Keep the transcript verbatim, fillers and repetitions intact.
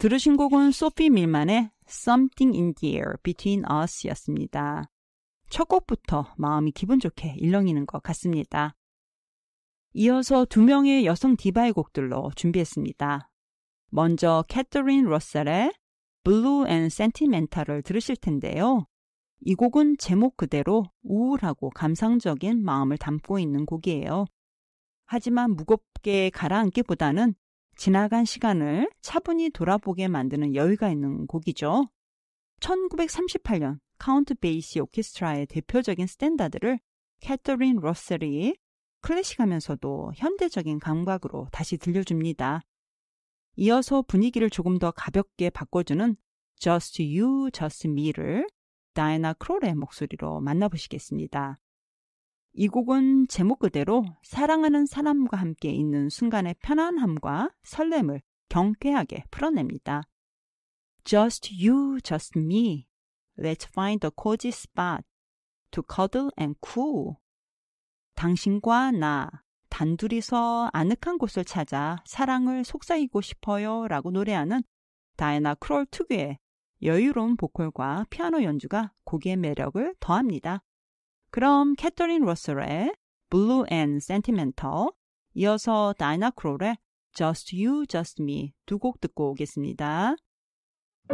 들으신 곡은 소피 밀만의 Something in the Air Between Us 였습니다. 첫 곡부터 마음이 기분 좋게 일렁이는 것 같습니다. 이어서 두 명의 여성 디바의 곡들로 준비했습니다. 먼저 캐서린 러셀의 Blue and Sentimental을 들으실 텐데요. 이 곡은 제목 그대로 우울하고 감상적인 마음을 담고 있는 곡이에요. 하지만 무겁게 가라앉기보다는 지나간 시간을 차분히 돌아보게 만드는 여유가 있는 곡이죠. 천구백삼십팔 년 카운트 베이시 오케스트라의 대표적인 스탠다드를 캐서린 러셀이 클래식하면서도 현대적인 감각으로 다시 들려줍니다. 이어서 분위기를 조금 더 가볍게 바꿔주는 Just You, Just Me를 다이애나 크롤의 목소리로 만나보시겠습니다. 이 곡은 제목 그대로 사랑하는 사람과 함께 있는 순간의 편안함과 설렘을 경쾌하게 풀어냅니다. Just you, just me. Let's find a cozy spot to cuddle and cool. 당신과 나, 단둘이서 아늑한 곳을 찾아 사랑을 속삭이고 싶어요 라고 노래하는 다이애나 크롤 특유의 여유로운 보컬과 피아노 연주가 곡의 매력을 더합니다. 그럼 캐서린 러셀의 Blue and Sentimental, 이어서 다이애나 크롤의 Just You, Just Me 두 곡 듣고 오겠습니다.